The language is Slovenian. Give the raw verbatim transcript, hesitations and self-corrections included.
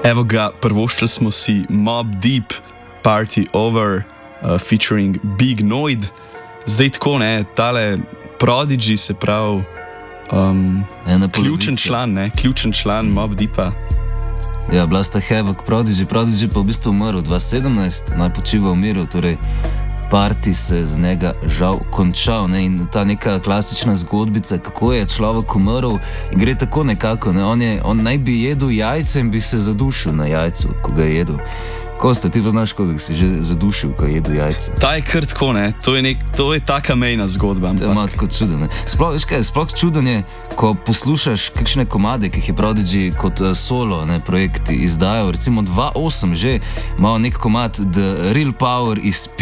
Evo ga, prvoščili smo si Mob Deep, Party Over, uh, featuring Big Noid. Zdaj tako, ne, tale Prodigy, se pravi, um, ključen član, ne, ključen član Mob Deepa. Ja, bila sta Havoc, Prodigy, Prodigy pa v bistvu umrl dva tisoč sedemnajst, naj počiva v miru, torej party se za njega žal končal, ne, in ta neka klasična zgodbica, kako je človek umrl, gre tako nekako, ne, on, je, on naj bi jedel jajce in bi se zadušil na jajcu, ko ga je jedel. Kosta, ti pa znaš, koga si že zadušil, ko je jedel jajce? Ta je kar tako, ne, to je, nek, to je taka mejna zgodba. To je malo tako čuden, ne. Sploh, veš kaj, sploh čuden je, ko poslušaš kakšne komade, ki jih je Prodigy kot uh, solo, ne, projekti izdajal, recimo dva tisoč osem že, malo nek komad The Real Power iz